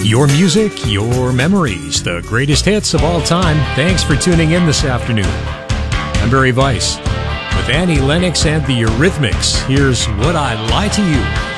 Your music, your memories, the greatest hits of all time. Thanks for tuning in this afternoon. I'm Barry Weiss with Annie Lennox and the Eurythmics. Here's Would I Lie to You?